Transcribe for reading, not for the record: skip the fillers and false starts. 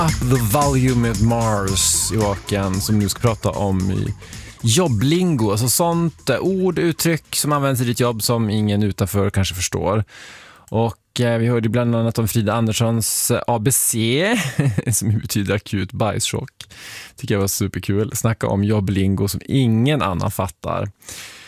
Up the volume med Mars, Joakim, som nu ska prata om i jobblingo. Alltså sånt ord, uttryck som används i ditt jobb som ingen utanför kanske förstår. Och vi hörde bland annat om Frida Anderssons ABC som betyder akut bajschock. Tycker jag var superkul. Snacka om jobblingo som ingen annan fattar.